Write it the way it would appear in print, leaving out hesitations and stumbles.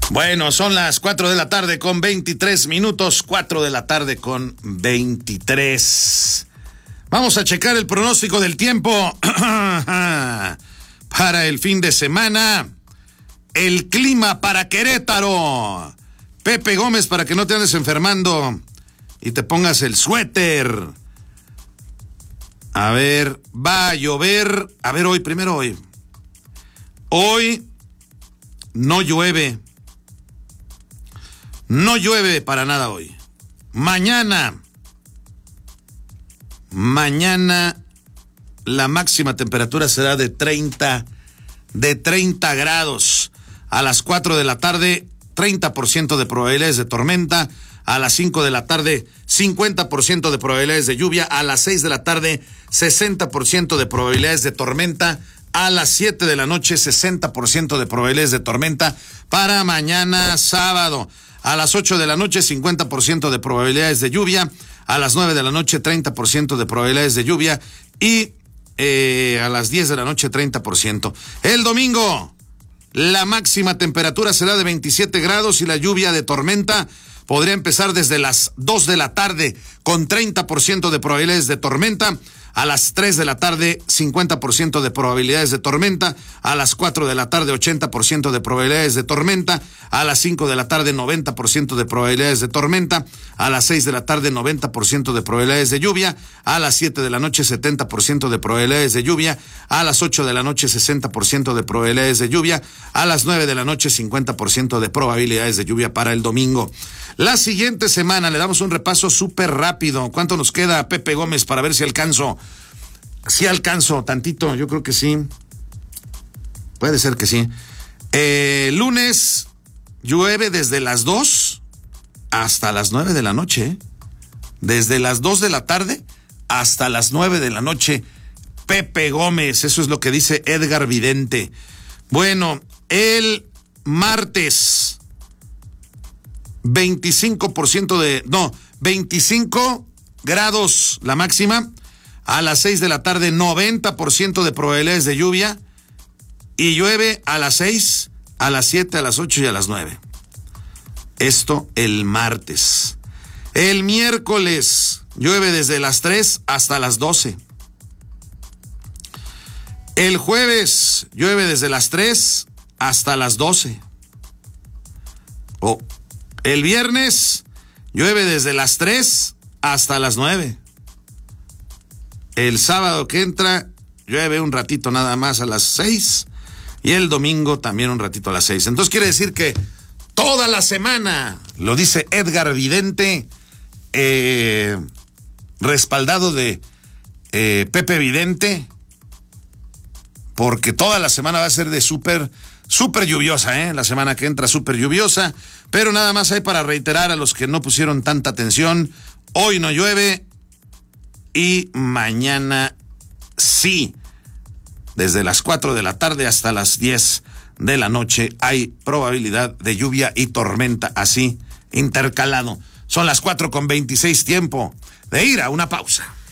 Bueno, son las 4 de la tarde con 23 minutos, 4 de la tarde con 23. Vamos a checar el pronóstico del tiempo para el fin de semana. El clima para Querétaro. Pepe Gómez, para que no te andes enfermando y te pongas el suéter. A ver, va a llover. A ver, hoy. Hoy no llueve. No llueve para nada hoy. Mañana la máxima temperatura será de 30 grados. A las 4 de la tarde, 30% de probabilidades de tormenta. A las 5 de la tarde, 50% de probabilidades de lluvia. A las 6 de la tarde, 60% de probabilidades de tormenta. A las 7 de la noche, 60% de probabilidades de tormenta para mañana sábado. A las 8 de la noche, 50% de probabilidades de lluvia. A las 9 de la noche, 30% de probabilidades de lluvia. Y a las 10 de la noche, 30%. El domingo, la máxima temperatura será de 27 grados y la lluvia de tormenta podría empezar desde las 2 de la tarde con 30% de probabilidades de tormenta. A las 3 de la tarde, 50% de probabilidades de tormenta. A las 4 de la tarde, 80% de probabilidades de tormenta. A las 5 de la tarde, 90% de probabilidades de tormenta. A las 6 de la tarde, 90% de probabilidades de lluvia. A las 7 de la noche, 70% de probabilidades de lluvia. A las 8 de la noche, 60% de probabilidades de lluvia. A las 9 de la noche, 50% de probabilidades de lluvia para el domingo. La siguiente semana le damos un repaso súper rápido. ¿Cuánto nos queda, Pepe Gómez, para ver si alcanzo? Sí alcanzo tantito, yo creo que sí. Puede ser que sí. Lunes llueve desde las 2 hasta las 9 de la noche. Desde las 2 de la tarde hasta las 9 de la noche. Pepe Gómez, eso es lo que dice Edgar Vidente. Bueno, el martes 25 grados la máxima. A las 6 de la tarde, 90% de probabilidades de lluvia. Y llueve a las 6, a las 7, a las 8 y a las 9. Esto el martes. El miércoles llueve desde las 3 hasta las 12. El jueves llueve desde las 3 hasta las 12. El viernes llueve desde las 3 hasta las 9. El sábado que entra llueve un ratito nada más a las 6 y el domingo también un ratito a las 6. Entonces quiere decir que toda la semana, lo dice Edgar Vidente, respaldado de Pepe Vidente, porque toda la semana va a ser de súper lluviosa, la semana que entra súper lluviosa, pero nada más hay para reiterar a los que no pusieron tanta atención, hoy no llueve y mañana sí. Desde las 4 de la tarde hasta las 10 de la noche hay probabilidad de lluvia y tormenta, así intercalado. Son las 4:26, tiempo de ir a una pausa.